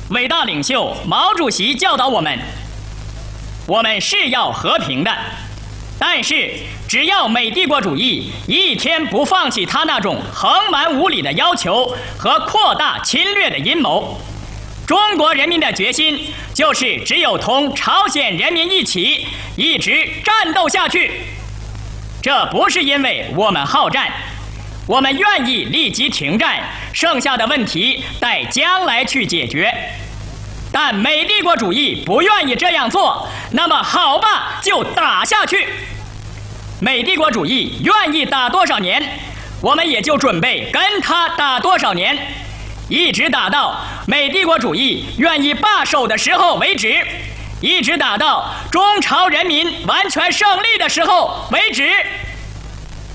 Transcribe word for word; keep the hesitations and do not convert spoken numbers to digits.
伟大领袖毛主席教导我们，我们是要和平的，但是只要美帝国主义一天不放弃他那种横蛮无理的要求和扩大侵略的阴谋，中国人民的决心就是只有同朝鲜人民一起一直战斗下去。这不是因为我们好战，我们愿意立即停战，剩下的问题待将来去解决。但美帝国主义不愿意这样做，那么好吧，就打下去。美帝国主义愿意打多少年，我们也就准备跟他打多少年，一直打到美帝国主义愿意罢手的时候为止，一直打到中朝人民完全胜利的时候为止。